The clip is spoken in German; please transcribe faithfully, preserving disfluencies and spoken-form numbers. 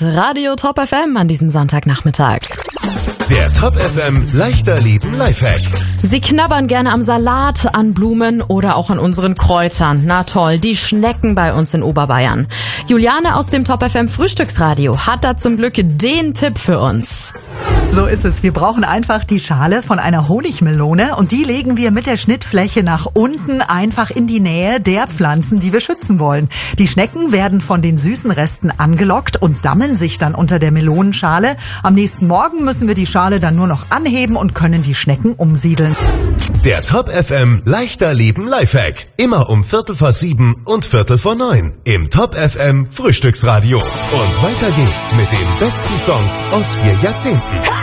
hört Radio Top F M an diesem Sonntagnachmittag. Der Top F M Leichter Leben Lifehack. Sie knabbern gerne am Salat, an Blumen oder auch an unseren Kräutern. Na toll, die Schnecken bei uns in Oberbayern. Juliane aus dem Top F M Frühstücksradio hat da zum Glück den Tipp für uns. So ist es. Wir brauchen einfach die Schale von einer Honigmelone und die legen wir mit der Schnittfläche nach unten einfach in die Nähe der Pflanzen, die wir schützen wollen. Die Schnecken werden von den süßen Resten angelockt und sammeln sich dann unter der Melonenschale. Am nächsten Morgen müssen wir die Schale dann nur noch anheben und können die Schnecken umsiedeln. Der Top F M Leichter Leben Lifehack. Immer um Viertel vor sieben und Viertel vor neun im Top F M Frühstücksradio. Und weiter geht's mit den besten Songs aus vier Jahrzehnten.